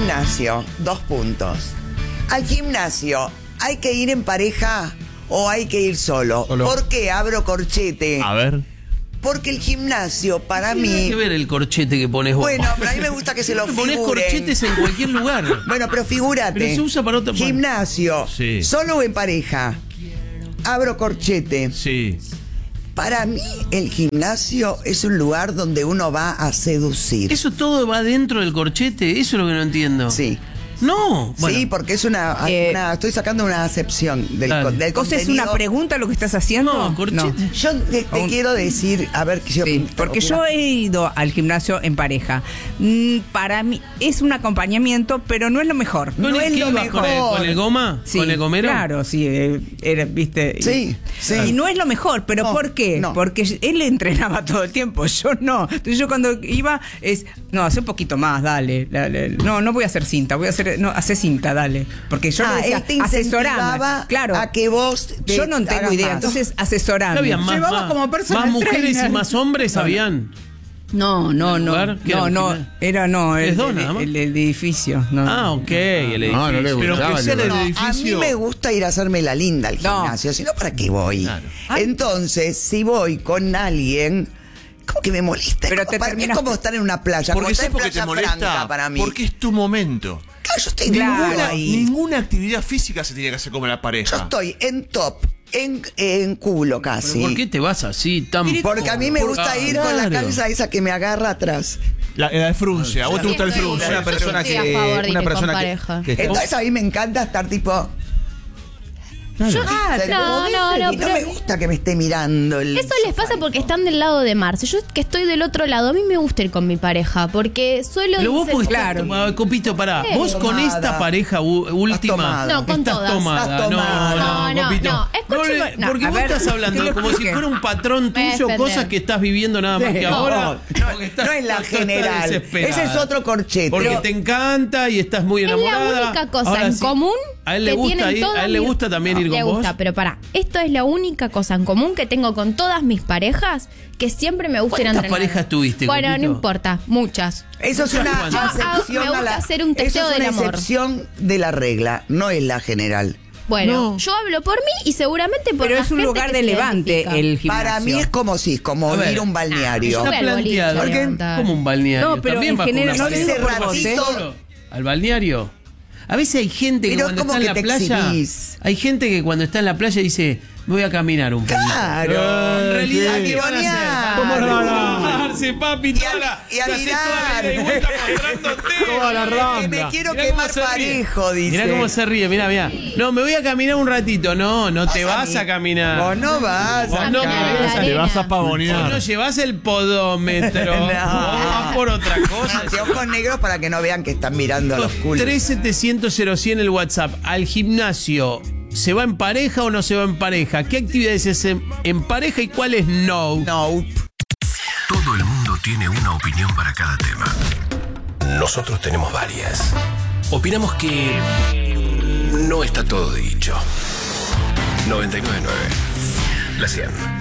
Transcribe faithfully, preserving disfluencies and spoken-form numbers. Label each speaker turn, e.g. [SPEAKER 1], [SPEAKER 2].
[SPEAKER 1] gimnasio, dos puntos. Al gimnasio, ¿hay que ir en pareja o hay que ir solo?
[SPEAKER 2] Solo.
[SPEAKER 1] ¿Por qué abro corchete?
[SPEAKER 2] A ver.
[SPEAKER 1] Porque el gimnasio, para mí...
[SPEAKER 3] Tiene que ver el corchete que pones vos.
[SPEAKER 1] Bueno, pero a mí me gusta que se lo
[SPEAKER 3] Pones
[SPEAKER 1] figuren.
[SPEAKER 3] corchetes en cualquier lugar.
[SPEAKER 1] Bueno, pero figúrate.
[SPEAKER 3] Pero se usa para otra...
[SPEAKER 1] Gimnasio,
[SPEAKER 3] Sí.
[SPEAKER 1] solo o en pareja. Abro corchete.
[SPEAKER 3] Sí.
[SPEAKER 1] Para mí, el gimnasio es un lugar donde uno va a seducir.
[SPEAKER 3] ¿Eso todo va dentro del corchete? Eso es lo que no entiendo.
[SPEAKER 1] Sí.
[SPEAKER 3] No. Bueno.
[SPEAKER 1] Sí, porque es una,
[SPEAKER 4] Eh,
[SPEAKER 1] una- estoy sacando una acepción del,
[SPEAKER 3] Dale.
[SPEAKER 1] con- del
[SPEAKER 4] ¿Cosa es
[SPEAKER 1] contenido.
[SPEAKER 4] una pregunta lo que estás haciendo?
[SPEAKER 3] No, corchete.
[SPEAKER 1] Yo te, te
[SPEAKER 4] Un-
[SPEAKER 1] quiero decir, a ver, yo,
[SPEAKER 4] Sí, porque yo he ido al gimnasio en pareja. Mm, Para mí es un acompañamiento, pero no es lo mejor.
[SPEAKER 3] ¿Con
[SPEAKER 1] no
[SPEAKER 3] el
[SPEAKER 1] es
[SPEAKER 3] que
[SPEAKER 1] lo
[SPEAKER 3] ibas con el,
[SPEAKER 1] mejor.
[SPEAKER 3] con el goma?
[SPEAKER 4] Sí,
[SPEAKER 3] ¿Con el gomero?
[SPEAKER 4] Claro, sí, eh, era, viste.
[SPEAKER 1] Sí, sí.
[SPEAKER 4] Y no es lo mejor, pero
[SPEAKER 1] No,
[SPEAKER 4] ¿por qué?
[SPEAKER 1] no.
[SPEAKER 4] Porque él entrenaba todo el tiempo, yo no. Entonces yo cuando iba es, no, hace un poquito más, dale, dale. No, no voy a hacer cinta, voy a hacer, no, hace cinta, dale. Porque yo
[SPEAKER 1] Ah,
[SPEAKER 4] le decía,
[SPEAKER 1] él te incentivaba
[SPEAKER 4] asesorame. Claro.
[SPEAKER 1] a que vos te
[SPEAKER 4] Yo no tengo
[SPEAKER 1] hagas
[SPEAKER 4] idea,
[SPEAKER 1] más.
[SPEAKER 4] entonces asesorame.
[SPEAKER 3] Había más,
[SPEAKER 4] Llevaba
[SPEAKER 3] más,
[SPEAKER 4] como personal
[SPEAKER 3] más mujeres
[SPEAKER 4] trainer.
[SPEAKER 3] y más hombres habían.
[SPEAKER 4] No, no,
[SPEAKER 3] ¿El
[SPEAKER 4] no.
[SPEAKER 3] lugar? ¿Qué era
[SPEAKER 4] No,
[SPEAKER 3] un
[SPEAKER 4] no,
[SPEAKER 3] gimnasio?
[SPEAKER 4] era no,
[SPEAKER 3] ¿Es
[SPEAKER 4] el,
[SPEAKER 3] dos
[SPEAKER 4] el,
[SPEAKER 3] nada más?
[SPEAKER 4] el- el edificio. No.
[SPEAKER 3] Ah, ok, el edificio.
[SPEAKER 2] No, no le
[SPEAKER 3] Pero
[SPEAKER 2] gustaba
[SPEAKER 3] que
[SPEAKER 2] el
[SPEAKER 3] sea el
[SPEAKER 2] lugar.
[SPEAKER 1] No, a
[SPEAKER 3] edificio.
[SPEAKER 1] mí me gusta ir a hacerme la linda al
[SPEAKER 4] No.
[SPEAKER 1] gimnasio, si no, ¿para qué voy?
[SPEAKER 3] Claro.
[SPEAKER 1] Entonces, si voy con alguien, ¿cómo que me molesta?
[SPEAKER 4] Pero
[SPEAKER 1] Es como-
[SPEAKER 4] te
[SPEAKER 1] para mí es
[SPEAKER 4] terminaste-
[SPEAKER 1] como estar en una playa,
[SPEAKER 2] Porque
[SPEAKER 1] como estar
[SPEAKER 2] sé
[SPEAKER 1] en
[SPEAKER 2] por qué te
[SPEAKER 1] Playa
[SPEAKER 2] molesta.
[SPEAKER 1] Franca para mí.
[SPEAKER 2] Porque es tu momento.
[SPEAKER 1] Claro, yo estoy
[SPEAKER 4] Claro.
[SPEAKER 1] ninguna ahí.
[SPEAKER 2] Ninguna actividad física se tiene que hacer como la
[SPEAKER 1] Yo
[SPEAKER 2] pareja.
[SPEAKER 1] estoy en top, en, en culo
[SPEAKER 3] ¿Pero
[SPEAKER 1] casi.
[SPEAKER 3] ¿Por qué te vas así tan
[SPEAKER 1] Porque a mí me gusta
[SPEAKER 3] Ah,
[SPEAKER 1] ir con la
[SPEAKER 3] claro.
[SPEAKER 1] calza esa que me agarra atrás.
[SPEAKER 2] La, la de frunce. ¿A vos te gusta el
[SPEAKER 5] Estoy-
[SPEAKER 2] frunce?
[SPEAKER 5] Una persona
[SPEAKER 6] Estoy a
[SPEAKER 5] que.
[SPEAKER 6] favor de
[SPEAKER 5] Una
[SPEAKER 6] ir con
[SPEAKER 5] persona
[SPEAKER 6] pareja.
[SPEAKER 5] que. que
[SPEAKER 1] Entonces a mí me encanta estar tipo...
[SPEAKER 6] Yo-
[SPEAKER 4] Ah,
[SPEAKER 1] se-
[SPEAKER 6] no, no, no,
[SPEAKER 1] y
[SPEAKER 6] pero-
[SPEAKER 1] me gusta que me esté mirando el
[SPEAKER 6] Eso les pasa
[SPEAKER 1] sofá.
[SPEAKER 6] porque están del lado de Marce. Yo que estoy del otro lado, a mí me gusta ir con mi pareja porque suelo...
[SPEAKER 3] Pero vos
[SPEAKER 6] ser-
[SPEAKER 3] porque
[SPEAKER 4] Claro.
[SPEAKER 3] estás tomado, Copito, pará.
[SPEAKER 6] Eh,
[SPEAKER 3] Vos con
[SPEAKER 1] tomada.
[SPEAKER 3] esta pareja u- última.
[SPEAKER 1] tomada.
[SPEAKER 6] No, con
[SPEAKER 3] estás
[SPEAKER 6] todas.
[SPEAKER 3] tomada.
[SPEAKER 1] Estás tomada.
[SPEAKER 3] No, no,
[SPEAKER 6] No,
[SPEAKER 3] Copito.
[SPEAKER 6] no, escuche,
[SPEAKER 3] le-
[SPEAKER 6] no,
[SPEAKER 3] porque
[SPEAKER 4] a
[SPEAKER 3] vos
[SPEAKER 4] ver,
[SPEAKER 3] estás hablando
[SPEAKER 4] que lo
[SPEAKER 3] como si
[SPEAKER 4] explique.
[SPEAKER 3] fuera un patrón
[SPEAKER 6] Me
[SPEAKER 3] tuyo,
[SPEAKER 6] defender.
[SPEAKER 3] cosas que estás viviendo nada más que
[SPEAKER 1] No,
[SPEAKER 3] ahora.
[SPEAKER 1] no,
[SPEAKER 3] porque estás-
[SPEAKER 1] no es la
[SPEAKER 3] estás- estás
[SPEAKER 1] general.
[SPEAKER 3] desesperada.
[SPEAKER 1] Ese es otro corchete.
[SPEAKER 3] Porque
[SPEAKER 1] Pero-
[SPEAKER 3] te encanta y estás muy
[SPEAKER 6] Es
[SPEAKER 3] enamorada.
[SPEAKER 6] la única cosa
[SPEAKER 3] Ahora
[SPEAKER 6] en
[SPEAKER 3] sí,
[SPEAKER 6] común
[SPEAKER 3] A él le
[SPEAKER 6] que
[SPEAKER 3] gusta
[SPEAKER 6] tienen
[SPEAKER 3] ir,
[SPEAKER 6] todas
[SPEAKER 3] a él le
[SPEAKER 6] mis-
[SPEAKER 3] gusta también ir con
[SPEAKER 6] Le
[SPEAKER 3] vos.
[SPEAKER 6] gusta, pero pará, esto es la única cosa en común que tengo con todas mis parejas que siempre me gusta ir a
[SPEAKER 3] ¿Cuántas
[SPEAKER 6] entrenar.
[SPEAKER 3] parejas tuviste,
[SPEAKER 6] Bueno,
[SPEAKER 3] Copito?
[SPEAKER 6] no importa, muchas.
[SPEAKER 1] Eso es una
[SPEAKER 3] Yo hago-
[SPEAKER 1] excepción
[SPEAKER 6] me gusta
[SPEAKER 1] a la,
[SPEAKER 6] hacer un testeo
[SPEAKER 1] eso es
[SPEAKER 6] del
[SPEAKER 1] una
[SPEAKER 6] amor.
[SPEAKER 1] excepción de la regla, no es la general.
[SPEAKER 6] Bueno,
[SPEAKER 3] No.
[SPEAKER 6] yo hablo por mí y seguramente por
[SPEAKER 4] Pero
[SPEAKER 6] la
[SPEAKER 4] es un
[SPEAKER 6] gente
[SPEAKER 4] lugar
[SPEAKER 6] que
[SPEAKER 4] de
[SPEAKER 6] se
[SPEAKER 4] levante
[SPEAKER 6] identifica.
[SPEAKER 4] el gimnasio.
[SPEAKER 1] Para mí es como si, como
[SPEAKER 3] A ver.
[SPEAKER 1] ir a un balneario.
[SPEAKER 6] Yo
[SPEAKER 3] Está
[SPEAKER 6] voy al boliche a
[SPEAKER 3] planteado.
[SPEAKER 1] Porque-
[SPEAKER 6] levantar.
[SPEAKER 3] Como un balneario.
[SPEAKER 4] No, pero
[SPEAKER 3] También
[SPEAKER 4] en
[SPEAKER 3] va con
[SPEAKER 4] general-
[SPEAKER 3] una
[SPEAKER 4] no
[SPEAKER 3] pareja.
[SPEAKER 1] ese
[SPEAKER 4] digo por vos,
[SPEAKER 1] ratito-
[SPEAKER 4] ¿eh?
[SPEAKER 3] Solo. ¿Al balneario? A veces hay gente que
[SPEAKER 1] Pero
[SPEAKER 3] cuando
[SPEAKER 1] es como
[SPEAKER 3] está en
[SPEAKER 1] que
[SPEAKER 3] la
[SPEAKER 1] te
[SPEAKER 3] playa.
[SPEAKER 1] exhibís.
[SPEAKER 3] Hay gente que cuando está en la playa dice, voy a caminar un poquito.
[SPEAKER 1] Claro.
[SPEAKER 3] Pero en realidad,
[SPEAKER 1] Sí.
[SPEAKER 3] ¿qué van a
[SPEAKER 1] Bonear.
[SPEAKER 3] hacer?
[SPEAKER 1] ¿Cómo
[SPEAKER 3] relajarse, papi,
[SPEAKER 1] Y
[SPEAKER 3] toda
[SPEAKER 1] a-
[SPEAKER 3] la-
[SPEAKER 1] y a
[SPEAKER 3] te haces
[SPEAKER 1] mirar.
[SPEAKER 3] toda la ida y vuelta mostrándote.
[SPEAKER 2] Toda la
[SPEAKER 1] Que
[SPEAKER 2] rambla.
[SPEAKER 1] me quiero
[SPEAKER 3] Mirá cómo
[SPEAKER 1] quemar
[SPEAKER 3] se ríe.
[SPEAKER 1] parejo, dice.
[SPEAKER 3] Mirá cómo se ríe, mirá, mirá. No, me voy a caminar un ratito. No, no te
[SPEAKER 1] Vas a
[SPEAKER 3] vas
[SPEAKER 1] mí.
[SPEAKER 3] a caminar.
[SPEAKER 1] Vos no vas
[SPEAKER 3] Vos
[SPEAKER 1] a
[SPEAKER 3] no
[SPEAKER 6] caminar
[SPEAKER 3] me
[SPEAKER 6] en la
[SPEAKER 3] vas a-
[SPEAKER 6] arena.
[SPEAKER 2] Te vas a
[SPEAKER 3] Vos
[SPEAKER 2] pavonear.
[SPEAKER 3] no llevas el podómetro.
[SPEAKER 1] No.
[SPEAKER 3] Vos vas por otra cosa.
[SPEAKER 1] Anteojos negros para que no vean que están mirando a los culos.
[SPEAKER 3] tres setecientos cero cien el WhatsApp. ¿Al gimnasio se va en pareja o no se va en pareja? ¿Qué actividades es en, en pareja y cuáles no?
[SPEAKER 1] No.
[SPEAKER 7] Todo el mundo tiene una opinión para cada tema. Nosotros tenemos varias. Opinamos que no está todo dicho. noventa y nueve punto nueve. La cien.